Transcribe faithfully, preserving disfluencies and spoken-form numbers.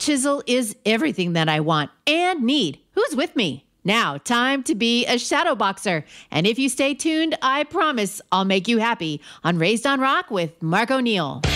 chisel is everything that I want and need. Who's with me? Now, time to be a shadow boxer. And if you stay tuned, I promise I'll make you happy on Raised on Rock with Mark O'Neill.